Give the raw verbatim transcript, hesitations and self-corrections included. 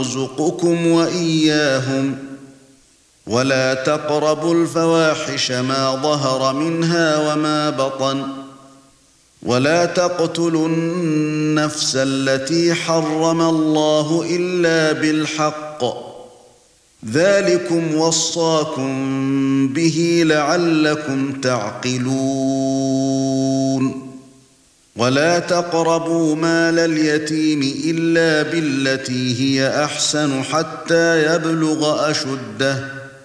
يرزقكم وإياهم ولا تقربوا الفواحش ما ظهر منها وما بطن ولا تقتلوا النفس التي حرم الله إلا بالحق ذلكم وصاكم به لعلكم تعقلون ولا تقربوا مال اليتيم إلا بالتي هي أحسن حتى يبلغ أشده